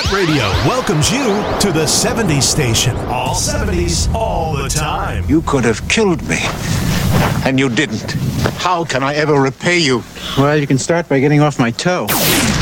Hit Radio welcomes you to the 70s station. All 70s, all the time. You could have killed me, and you didn't. How can I ever repay you? Well, you can start by getting off my toe.